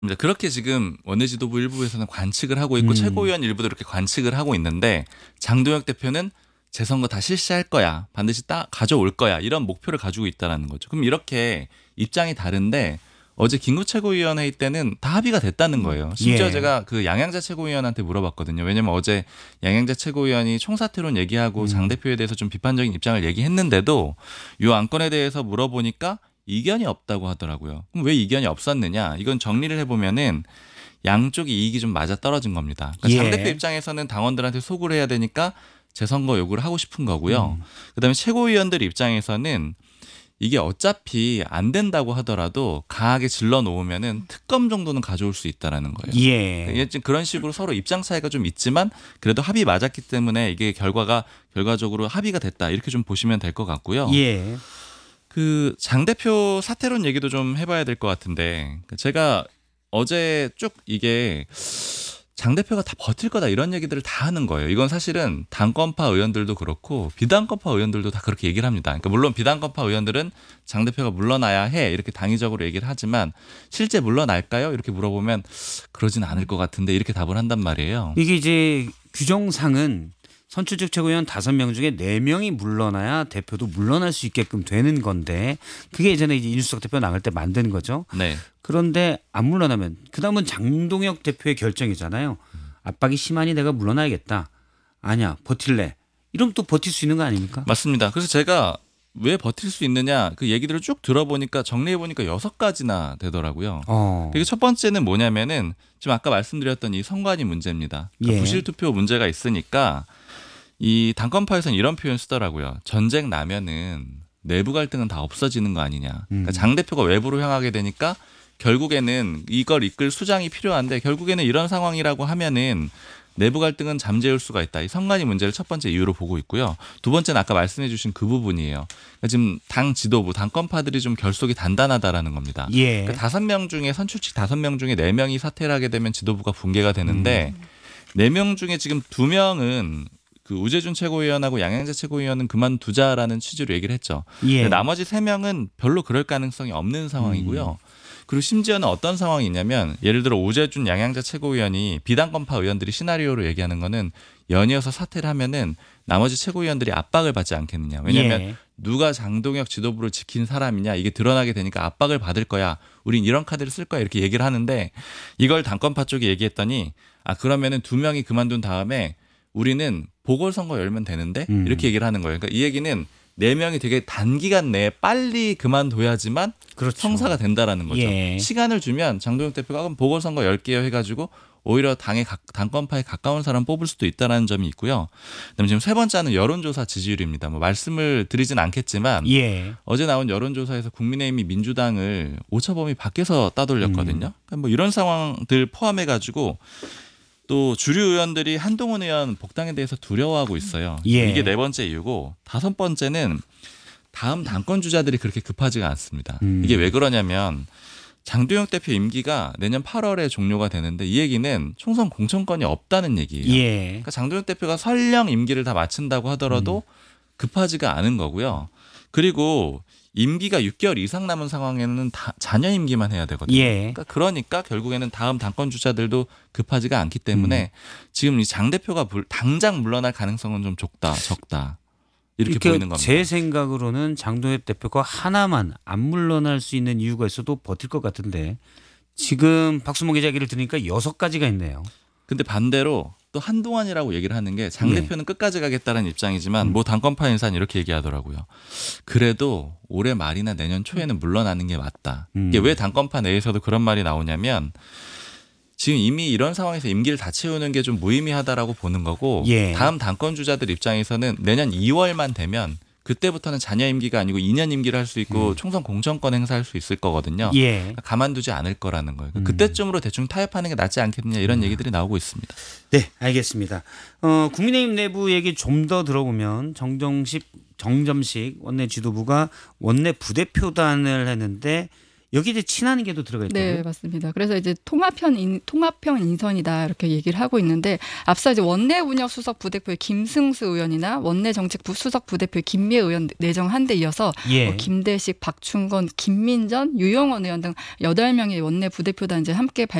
그렇게 지금 원내지도부 일부에서는 관측을 하고 있고 최고위원 일부도 이렇게 관측을 하고 있는데 장동혁 대표는 재선거 다 실시할 거야. 반드시 가져올 거야. 이런 목표를 가지고 있다는 거죠. 그럼 이렇게 입장이 다른데 어제 긴급 최고위원회의 때는 다 합의가 됐다는 거예요. 심지어 예. 제가 그 양양자 최고위원한테 물어봤거든요. 왜냐면 어제 양양자 최고위원이 총사퇴론 얘기하고 장 대표에 대해서 좀 비판적인 입장을 얘기했는데도 이 안건에 대해서 물어보니까 이견이 없다고 하더라고요. 그럼 왜 이견이 없었느냐? 이건 정리를 해보면은 양쪽이 이익이 좀 맞아 떨어진 겁니다. 그러니까 장 대표 예. 입장에서는 당원들한테 소구를 해야 되니까 재선거 요구를 하고 싶은 거고요. 그다음에 최고위원들 입장에서는 이게 어차피 안 된다고 하더라도 강하게 질러 놓으면은 특검 정도는 가져올 수 있다라는 거예요. 예. 그러니까 지금 그런 식으로 서로 입장 차이가 좀 있지만 그래도 합의 맞았기 때문에 이게 결과적으로 합의가 됐다 이렇게 좀 보시면 될 것 같고요. 예. 그 장 대표 사퇴론 얘기도 좀 해봐야 될 것 같은데 제가 어제 쭉 이게 장 대표가 다 버틸 거다 이런 얘기들을 다 하는 거예요. 이건 사실은 당권파 의원들도 그렇고 비당권파 의원들도 다 그렇게 얘기를 합니다. 그러니까 물론 비당권파 의원들은 장 대표가 물러나야 해 이렇게 당위적으로 얘기를 하지만 실제 물러날까요? 이렇게 물어보면 그러진 않을 것 같은데 이렇게 답을 한단 말이에요. 이게 이제 규정상은 선출직 최고위원 5명 중에 4명이 물러나야 대표도 물러날 수 있게끔 되는 건데 그게 예전에 이제 이준석 대표 나갈 때 만든 거죠. 네. 그런데 안 물러나면 그다음은 장동혁 대표의 결정이잖아요. 압박이 심하니 내가 물러나야겠다. 아니야 버틸래. 이러면 또 버틸 수 있는 거 아닙니까? 맞습니다. 그래서 제가 왜 버틸 수 있느냐 그 얘기들을 쭉 들어보니까 정리해보니까 6가지나 되더라고요. 그리고 첫 번째는 뭐냐면은 지금 아까 말씀드렸던 이 선관위 문제입니다. 그러니까 예. 부실투표 문제가 있으니까 이 당권파에서는 이런 표현 쓰더라고요. 전쟁 나면은 내부 갈등은 다 없어지는 거 아니냐. 그러니까 장 대표가 외부로 향하게 되니까 결국에는 이걸 이끌 수장이 필요한데 결국에는 이런 상황이라고 하면은 내부 갈등은 잠재울 수가 있다. 이 선관위 문제를 첫 번째 이유로 보고 있고요. 두 번째는 아까 말씀해 주신 그 부분이에요. 그러니까 지금 당 지도부, 당권파들이 좀 결속이 단단하다라는 겁니다. 예. 그러니까 5명 중에 선출직 5명 중에 4명이 사퇴를 하게 되면 지도부가 붕괴가 되는데 4명 중에 지금 2명은 그 우재준 최고위원하고 양양자 최고위원은 그만두자라는 취지로 얘기를 했죠. 예. 나머지 3명은 별로 그럴 가능성이 없는 상황이고요. 그리고 심지어는 어떤 상황이 있냐면 예를 들어 우재준 양양자 최고위원이 비당권파 의원들이 시나리오로 얘기하는 거는 연이어서 사퇴를 하면은 나머지 최고위원들이 압박을 받지 않겠느냐. 왜냐하면 예. 누가 장동혁 지도부를 지킨 사람이냐 이게 드러나게 되니까 압박을 받을 거야. 우린 이런 카드를 쓸 거야 이렇게 얘기를 하는데 이걸 당권파 쪽이 얘기했더니 그러면은 2명이 그만둔 다음에 우리는 보궐선거 열면 되는데 이렇게 얘기를 하는 거예요. 그러니까 이 얘기는 4명이 되게 단기간 내에 빨리 그만둬야지만 그렇죠. 성사가 된다라는 거죠. 예. 시간을 주면 장동혁 대표가 그럼 보궐선거 10개요 해가지고 오히려 당권파에 가까운 사람 뽑을 수도 있다는 점이 있고요. 그다음에 지금 세 번째는 여론조사 지지율입니다. 뭐 말씀을 드리진 않겠지만 예. 어제 나온 여론조사에서 국민의힘이 민주당을 오차범위 밖에서 따돌렸거든요. 그러니까 뭐 이런 상황들 포함해가지고 또 주류 의원들이 한동훈 의원 복당에 대해서 두려워하고 있어요. 예. 이게 4번째 이유고 5번째는 다음 당권 주자들이 그렇게 급하지가 않습니다. 이게 왜 그러냐면 장동혁 대표 임기가 내년 8월에 종료가 되는데 이 얘기는 총선 공천권이 없다는 얘기예요. 예. 그러니까 장동혁 대표가 설령 임기를 다 마친다고 하더라도 급하지가 않은 거고요. 그리고 임기가 6개월 이상 남은 상황에는 자녀 임기만 해야 되거든요. 예. 그러니까 결국에는 다음 당권 주자들도 급하지가 않기 때문에 지금 이 장 대표가 당장 물러날 가능성은 좀 적다. 이렇게 보이는 겁니다. 제 생각으로는 장동혁 대표가 하나만 안 물러날 수 있는 이유가 있어도 버틸 것 같은데 지금 박수모 기자 얘기를 들으니까 6가지가 있네요. 근데 반대로 또 한동안이라고 얘기를 하는 게 장 예. 대표는 끝까지 가겠다는 입장이지만 뭐 당권파 인사는 이렇게 얘기하더라고요. 그래도 올해 말이나 내년 초에는 물러나는 게 맞다. 이게 왜 당권파 내에서도 그런 말이 나오냐면 지금 이미 이런 상황에서 임기를 다 채우는 게 좀 무의미하다라고 보는 거고 예. 다음 당권 주자들 입장에서는 내년 2월만 되면 그때부터는 자녀 임기가 아니고 2년 임기를 할 수 있고 총선 공천권 행사할 수 있을 거거든요. 예. 그러니까 가만두지 않을 거라는 거예요. 그때쯤으로 대충 타협하는 게 낫지 않겠느냐 이런 얘기들이 나오고 있습니다. 네, 알겠습니다. 국민의힘 내부 얘기 좀 더 들어보면 정점식 원내 지도부가 원내 부대표단을 했는데 여기 이제 친한계도 들어가 있다고요? 네, 맞습니다. 그래서 이제 통합형 인선이다 이렇게 얘기를 하고 있는데 앞서 이제 원내 운영 수석 부대표의 김승수 의원이나 원내 정책 수석 부대표의 김미애 의원 내정한 데 이어서 예. 뭐 김대식, 박충건, 김민전, 유영원 의원 등 8명의 원내 부대표단 이제 함께